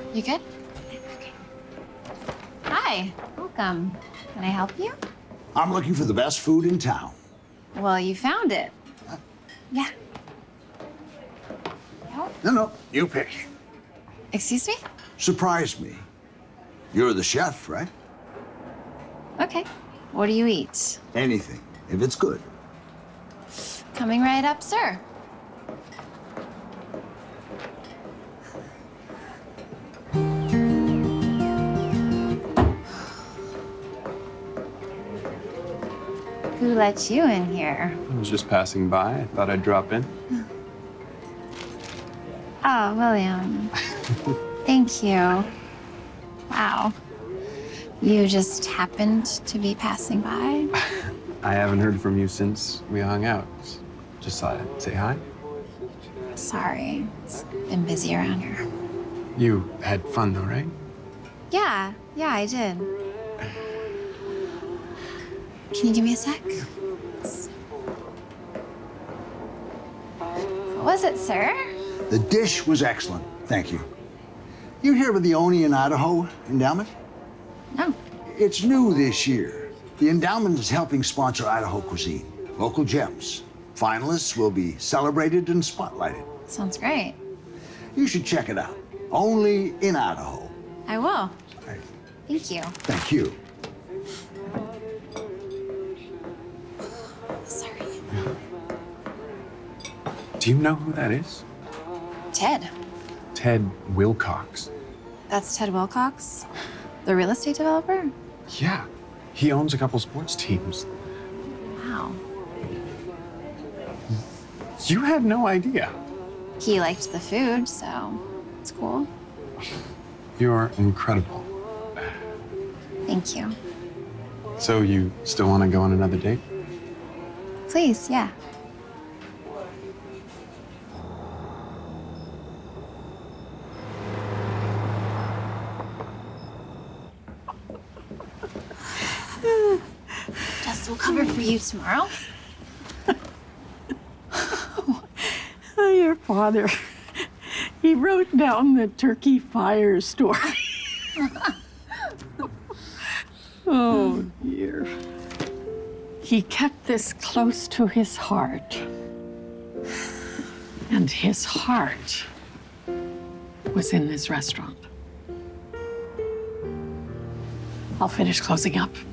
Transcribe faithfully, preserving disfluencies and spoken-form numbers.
You good? Okay. Hi, welcome. Can I help you? I'm looking for the best food in town. Well, you found it. Huh? Yeah. No, no, you pick. Excuse me? Surprise me. You're the chef, right? Okay. What do you eat? Anything, if it's good. Coming right up, sir. Who let you in here? I was just passing by. I thought I'd drop in. Oh, William. Thank you. Wow. You just happened to be passing by? I haven't heard from you since we hung out. Just thought I'd say hi. Sorry. It's been busy around here. You had fun though, right? Yeah, yeah, I did. Can you give me a sec? What was it, sir? The dish was excellent, thank you. You hear of the Oni in Idaho endowment? No. It's new this year. The endowment is helping sponsor Idaho cuisine, local gems. Finalists will be celebrated and spotlighted. Sounds great. You should check it out. Only in Idaho. I will. Right. Thank you. Thank you. Sorry. Do you know who that is? Ted. Ted Wilcox. That's Ted Wilcox, the real estate developer? Yeah. He owns a couple sports teams. Wow. You had no idea. He liked the food, so it's cool. You're incredible. Thank you. So you still want to go on another date? Please, yeah. Jess will cover for you tomorrow. Your father, he wrote down the turkey fire story. Oh, dear. He kept this close to his heart. And his heart was in this restaurant. I'll finish closing up.